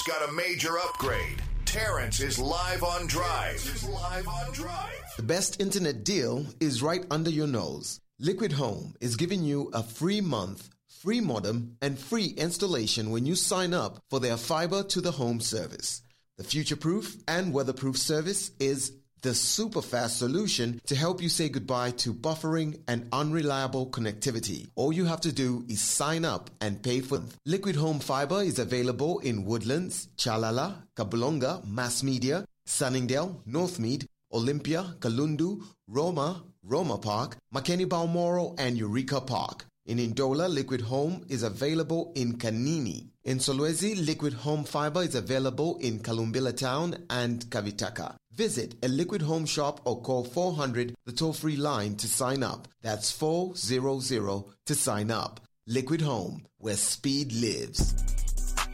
got a major upgrade. Terrence is live on Drive. The best internet deal is right under your nose. Liquid Home is giving you a free month, free modem, and free installation when you sign up for their fiber to the home service. The future-proof and weatherproof service is the super fast solution to help you say goodbye to buffering and unreliable connectivity. All you have to do is sign up and pay for it. Liquid Home Fiber is available in Woodlands, Chalala, Kabulonga, Mass Media, Sunningdale, Northmead, Olympia, Kalundu, Roma Park, Makeni Balmoral, and Eureka Park. In Ndola, Liquid Home is available in Kanini. In Solwezi, Liquid Home Fiber is available in Kalumbila Town and Kavitaka. Visit a Liquid Home shop or call 400, the toll-free line, to sign up. That's 400 to sign up. Liquid Home, where speed lives.